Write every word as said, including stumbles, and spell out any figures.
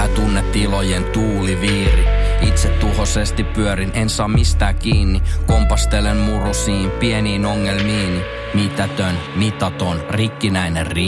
tunnetilojen tuuliviiri. Itse tuhosesti pyörin, en saa mistään kiinni. Kompastelen murusiin, pieniin ongelmiini. Mitätön, mitaton, rikkinäinen riimi.